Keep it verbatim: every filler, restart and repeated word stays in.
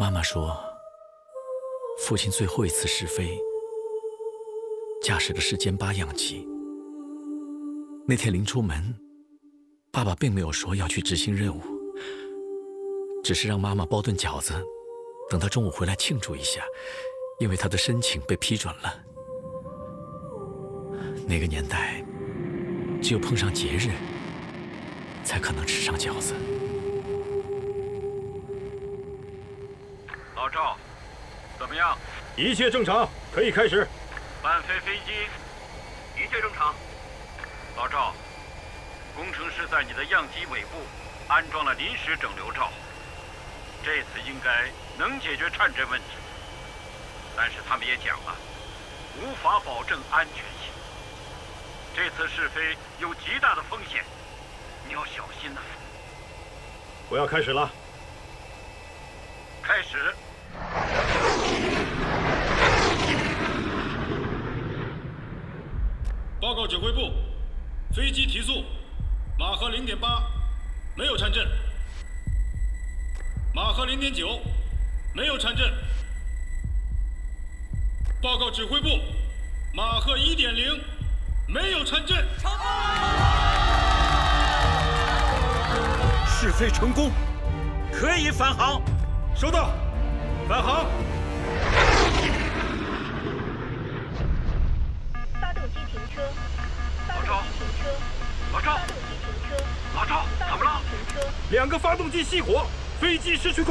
妈妈说，父亲最后一次试飞，驾驶的是歼八样机。那天临出门，爸爸并没有说要去执行任务，只是让妈妈包顿饺子，等他中午回来庆祝一下，因为他的申请被批准了。那个年代，只有碰上节日，才可能吃上饺子。 老赵，怎么样？ 一切正常，可以开始。 慢飞飞机，一切正常。老赵，工程师在你的样机尾部安装了临时整流罩，这次应该能解决颤振问题。但是他们也讲了，无法保证安全性。这次试飞有极大的风险，你要小心呐。 我要开始了。 开始。 报告指挥部，飞机提速，马赫零点八，没有颤振；马赫零点九，没有颤振。报告指挥部，马赫一点零，没有颤振。 试飞成功， 可以返航。 收到，返航。 发动机停车。 老赵， 停车。 老赵， 发动机停车。 老赵，怎么了？ 停车。 两个发动机熄火，飞机失去控制。